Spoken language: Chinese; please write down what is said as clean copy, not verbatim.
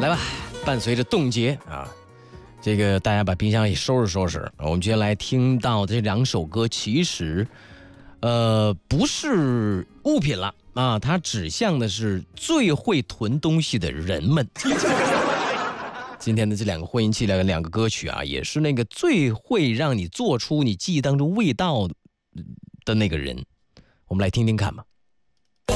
来吧，伴随着冻结啊，这个大家把冰箱也收拾收拾。我们接下来听到这2首歌，其实不是物品了啊，它指向的是最会囤东西的人们。今天的这2个混音器2个歌曲啊，也是那个最会让你做出你记忆当中味道的那个人。我们来听听看吧。